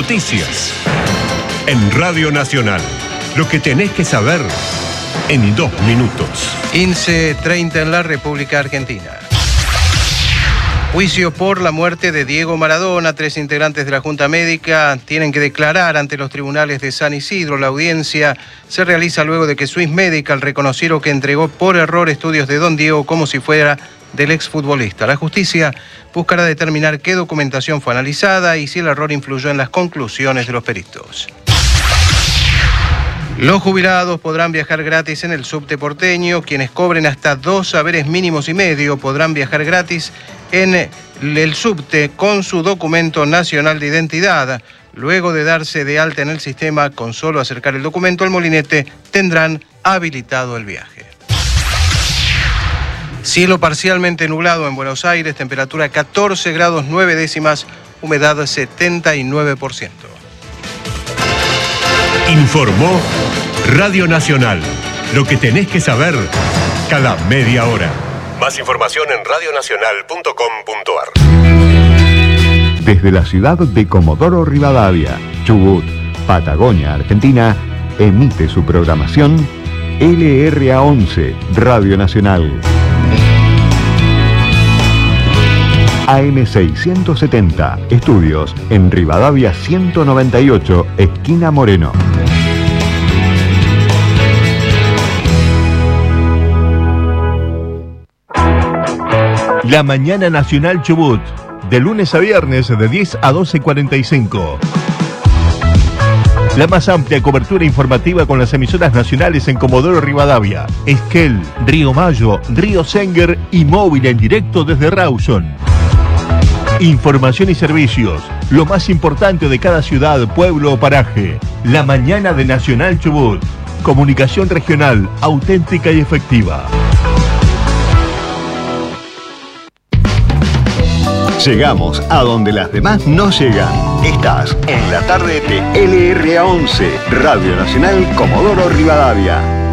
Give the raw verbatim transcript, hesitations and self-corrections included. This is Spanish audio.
noticias. En Radio Nacional, lo que tenés que saber en dos minutos. quince treinta en la República Argentina. Juicio por la muerte de Diego Maradona. Tres integrantes de la Junta Médica tienen que declarar ante los tribunales de San Isidro. La audiencia se realiza luego de que Swiss Medical reconociera que entregó por error estudios de Don Diego como si fuera del exfutbolista. La justicia buscará determinar qué documentación fue analizada y si el error influyó en las conclusiones de los peritos. Los jubilados podrán viajar gratis en el subte porteño. Quienes cobren hasta dos saberes mínimos y medio podrán viajar gratis en el subte con su documento nacional de identidad. Luego de darse de alta en el sistema, con solo acercar el documento al molinete, tendrán habilitado el viaje. Cielo parcialmente nublado en Buenos Aires, temperatura catorce grados nueve décimas, humedad setenta y nueve por ciento. Informó Radio Nacional. Lo que tenés que saber cada media hora. Más información en radio nacional punto com punto a r. Desde la ciudad de Comodoro Rivadavia, Chubut, Patagonia, Argentina, emite su programación L R A once, Radio Nacional. A M seiscientos setenta, estudios en Rivadavia ciento noventa y ocho, esquina Moreno. La Mañana Nacional Chubut, de lunes a viernes de diez a doce cuarenta y cinco. La más amplia cobertura informativa con las emisoras nacionales en Comodoro Rivadavia, Esquel, Río Mayo, Río Senguer y móvil en directo desde Rawson. Información y servicios, lo más importante de cada ciudad, pueblo o paraje. La Mañana de Nacional Chubut. Comunicación regional, auténtica y efectiva. Llegamos a donde las demás no llegan. Estás en la tarde de L R A once, Radio Nacional Comodoro Rivadavia.